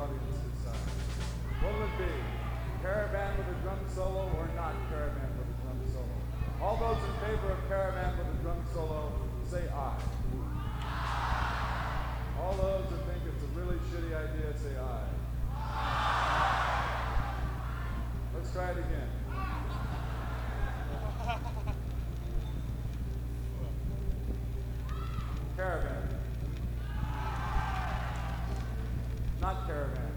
audience decide. What will it be? Caravan with a drum solo or not Caravan with a drum solo? All those in favor of Caravan with a drum solo, say aye. All those that think it's a really shitty idea, say aye. Let's try it again. Caravan. Not Caravan.